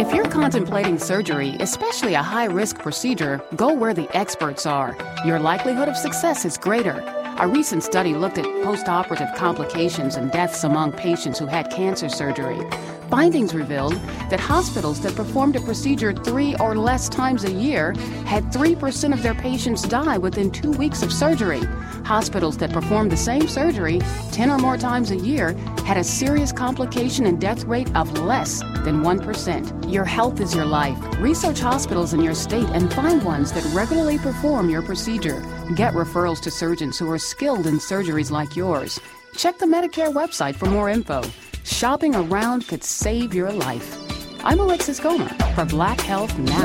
If you're contemplating surgery, especially a high-risk procedure, go where the experts are. Your likelihood of success is greater. A recent study looked at post-operative complications and deaths among patients who had cancer surgery. Findings revealed that hospitals that performed a procedure 3 or less times a year had 3% of their patients die within 2 weeks of surgery. Hospitals that performed the same surgery 10 or more times a year had a serious complication and death rate of less than 1%. Your health is your life. Research hospitals in your state and find ones that regularly perform your procedure. Get referrals to surgeons who are skilled in surgeries like yours. Check the Medicare website for more info. Shopping around could save your life. I'm Alexis Comer for Black Health Now.